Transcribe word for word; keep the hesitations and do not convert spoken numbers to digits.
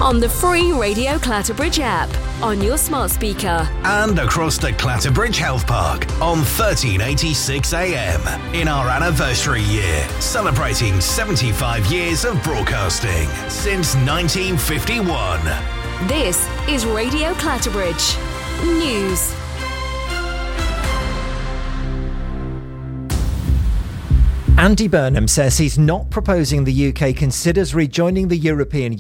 on the free Radio Clatterbridge app, on your smart speaker, and across the Clatterbridge Health Park on thirteen eighty-six A M in our anniversary year, celebrating seventy-five years of broadcasting since nineteen fifty-one. This is Radio Clatterbridge News. Andy Burnham says he's not proposing the U K considers rejoining the European